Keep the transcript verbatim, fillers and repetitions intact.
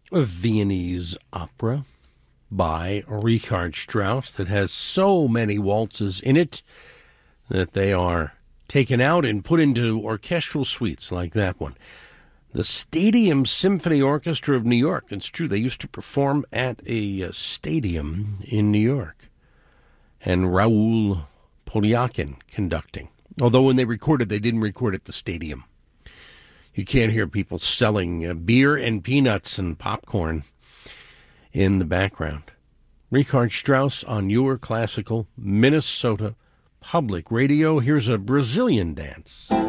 A Viennese opera by Richard Strauss that has so many waltzes in it that they are taken out and put into orchestral suites like that one. The Stadium Symphony Orchestra of New York. It's true, they used to perform at a, a stadium in New York. And Raoul Polyakin conducting. Although when they recorded, they didn't record at the stadium. You can't hear people selling uh, beer and peanuts and popcorn in the background. Richard Strauss on your classical Minnesota Public Radio. Here's a Brazilian dance.